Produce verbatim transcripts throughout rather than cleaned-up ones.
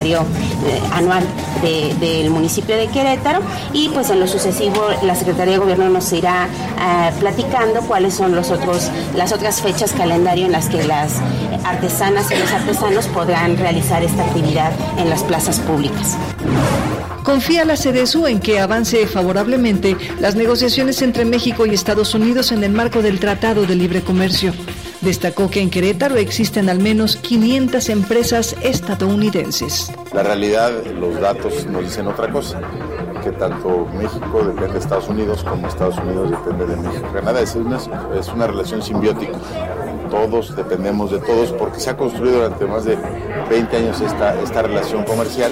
calendario eh, anual de, del municipio de Querétaro, y pues en lo sucesivo la Secretaría de Gobierno nos irá eh, platicando cuáles son los otros, las otras fechas calendario en las que las artesanas y los artesanos podrán realizar esta actividad en las plazas públicas. Confía la Sedesu en que avance favorablemente las negociaciones entre México y Estados Unidos en el marco del Tratado de Libre Comercio. Destacó que en Querétaro existen al menos quinientas empresas estadounidenses. La realidad, los datos nos dicen otra cosa, que tanto México depende de Estados Unidos como Estados Unidos depende de México. Canadá es una, es una relación simbiótica. Todos dependemos de todos porque se ha construido durante más de veinte años esta, esta relación comercial.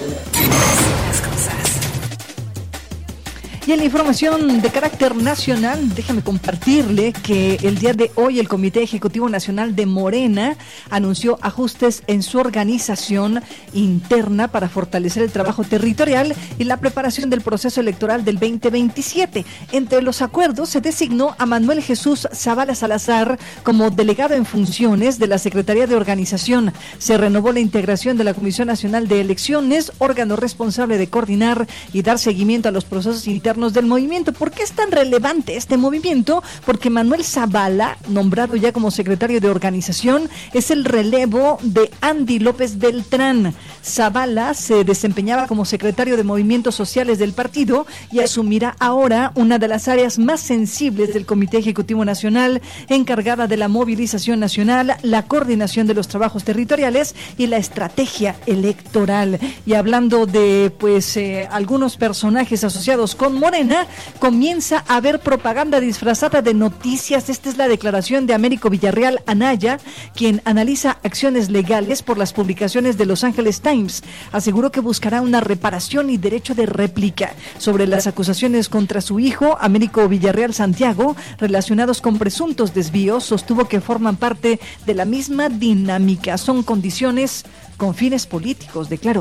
Y en la información de carácter nacional, déjame compartirle que el día de hoy el Comité Ejecutivo Nacional de Morena anunció ajustes en su organización interna para fortalecer el trabajo territorial y la preparación del proceso electoral del veinte veintisiete. Entre los acuerdos se designó a Manuel Jesús Zavala Salazar como delegado en funciones de la Secretaría de Organización. Se renovó la integración de la Comisión Nacional de Elecciones, órgano responsable de coordinar y dar seguimiento a los procesos internos del movimiento. ¿Por qué es tan relevante este movimiento? Porque Manuel Zavala, nombrado ya como secretario de organización, es el relevo de Andy López Beltrán. Zavala se desempeñaba como secretario de movimientos sociales del partido y asumirá ahora una de las áreas más sensibles del Comité Ejecutivo Nacional, encargada de la movilización nacional, la coordinación de los trabajos territoriales y la estrategia electoral. Y hablando de pues eh, algunos personajes asociados con Morena, comienza a haber propaganda disfrazada de noticias. Esta es la declaración de Américo Villarreal Anaya, quien analiza acciones legales por las publicaciones de Los Angeles Times. Aseguró que buscará una reparación y derecho de réplica sobre las acusaciones contra su hijo, Américo Villarreal Santiago, relacionados con presuntos desvíos. Sostuvo que forman parte de la misma dinámica. Son condiciones con fines políticos, declaró.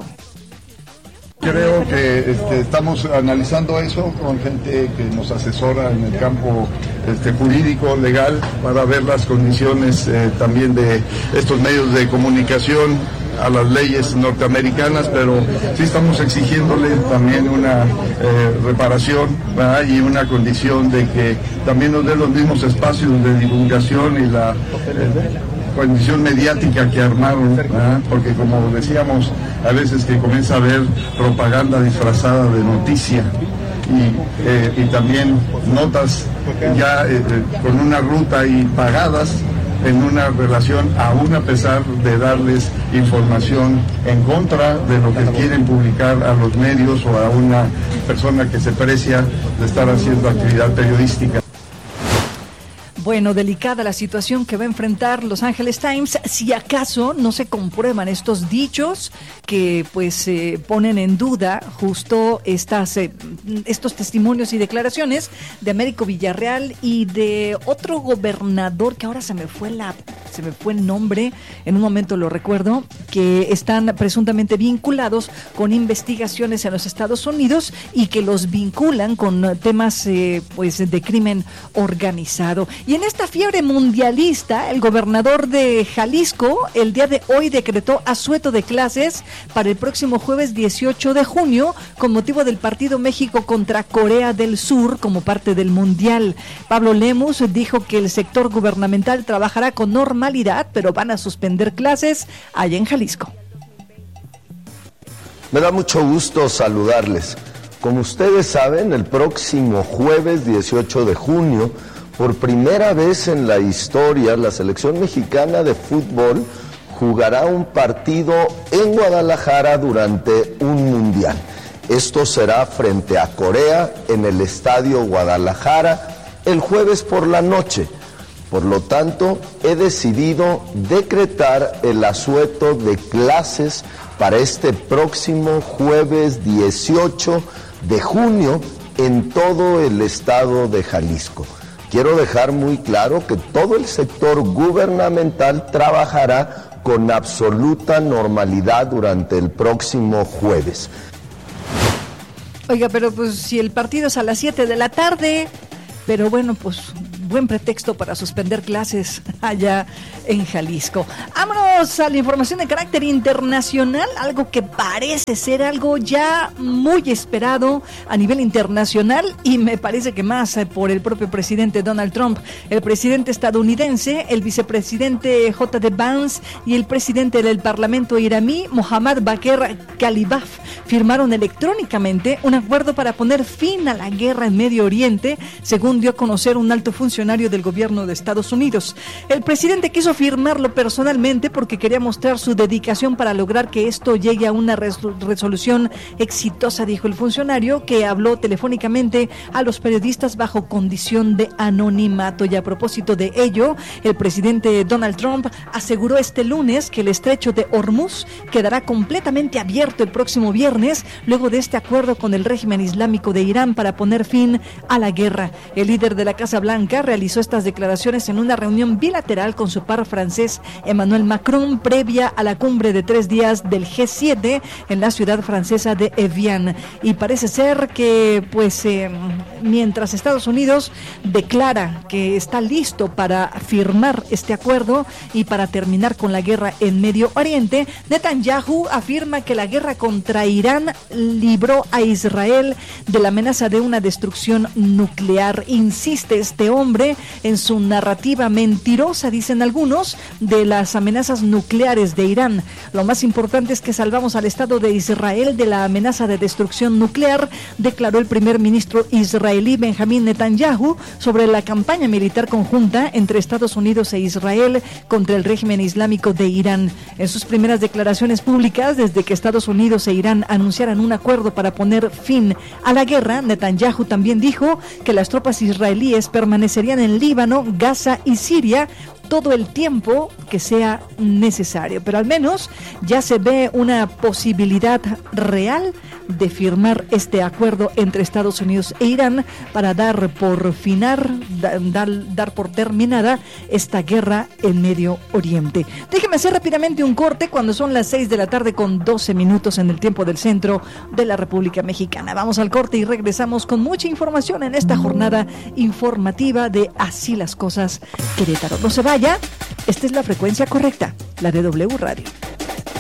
Creo que este, estamos analizando eso con gente que nos asesora en el campo este, jurídico, legal, para ver las condiciones eh, también de estos medios de comunicación a las leyes norteamericanas, pero sí estamos exigiéndole también una eh, reparación, ¿verdad? Y una condición de que también nos dé los mismos espacios de divulgación y la eh, condición mediática que armaron, ¿verdad? Porque como decíamos, a veces que comienza a haber propaganda disfrazada de noticia y, eh, y también notas ya eh, con una ruta y pagadas en una relación, aún a pesar de darles información en contra de lo que quieren publicar a los medios o a una persona que se precia de estar haciendo actividad periodística. Bueno, delicada la situación que va a enfrentar Los Angeles Times si acaso no se comprueban estos dichos que pues eh, ponen en duda justo estas eh, estos testimonios y declaraciones de Américo Villarreal y de otro gobernador que ahora se me fue la se me fue el nombre, en un momento lo recuerdo, que están presuntamente vinculados con investigaciones en los Estados Unidos y que los vinculan con temas eh, pues de crimen organizado. Y en esta fiebre mundialista, el gobernador de Jalisco el día de hoy decretó asueto de clases para el próximo jueves dieciocho de junio con motivo del partido México contra Corea del Sur como parte del Mundial. Pablo Lemus dijo que el sector gubernamental trabajará con normalidad, pero van a suspender clases allá en Jalisco. Me da mucho gusto saludarles. Como ustedes saben, el próximo jueves dieciocho de junio, por primera vez en la historia, la selección mexicana de fútbol jugará un partido en Guadalajara durante un mundial. Esto será frente a Corea en el Estadio Guadalajara el jueves por la noche. Por lo tanto, he decidido decretar el asueto de clases para este próximo jueves dieciocho de junio en todo el estado de Jalisco. Quiero dejar muy claro que todo el sector gubernamental trabajará con absoluta normalidad durante el próximo jueves. Oiga, pero pues si el partido es a las siete de la tarde, pero bueno, pues buen pretexto para suspender clases allá en Jalisco. Vámonos a la información de carácter internacional, algo que parece ser algo ya muy esperado a nivel internacional y me parece que más eh, por el propio presidente Donald Trump. El presidente estadounidense, el vicepresidente J D Vance y el presidente del Parlamento iraní, Mohammad Bagher Ghalibaf, firmaron electrónicamente un acuerdo para poner fin a la guerra en Medio Oriente, según dio a conocer un alto funcionario del gobierno de Estados Unidos. El presidente quiso firmarlo personalmente porque quería mostrar su dedicación para lograr que esto llegue a una res- resolución exitosa, dijo el funcionario, que habló telefónicamente a los periodistas bajo condición de anonimato. Y a propósito de ello, el presidente Donald Trump aseguró este lunes que el estrecho de Hormuz quedará completamente abierto el próximo viernes, luego de este acuerdo con el régimen islámico de Irán para poner fin a la guerra. El líder de la Casa Blanca realizó estas declaraciones en una reunión bilateral con su par francés Emmanuel Macron, previa a la cumbre de tres días del G siete en la ciudad francesa de Evian. Y parece ser que, pues, eh, mientras Estados Unidos declara que está listo para firmar este acuerdo y para terminar con la guerra en Medio Oriente, Netanyahu afirma que la guerra contra Irán libró a Israel de la amenaza de una destrucción nuclear. Insiste este hombre en su narrativa mentirosa, dicen algunos, de las amenazas nucleares de Irán. Lo más importante es que salvamos al Estado de Israel de la amenaza de destrucción nuclear, declaró el primer ministro israelí Benjamín Netanyahu sobre la campaña militar conjunta entre Estados Unidos e Israel contra el régimen islámico de Irán. En sus primeras declaraciones públicas, desde que Estados Unidos e Irán anunciaran un acuerdo para poner fin a la guerra, Netanyahu también dijo que las tropas israelíes permanecerían en Líbano, Gaza y Siria todo el tiempo que sea necesario. Pero al menos ya se ve una posibilidad real de firmar este acuerdo entre Estados Unidos e Irán para dar por finar, dar, dar por terminada esta guerra en Medio Oriente. Déjeme hacer rápidamente un corte cuando son las seis de la tarde con doce minutos en el tiempo del centro de la República Mexicana. Vamos al corte y regresamos con mucha información en esta jornada informativa de Así las Cosas Querétaro. No se vaya, esta es la frecuencia correcta, la de W Radio.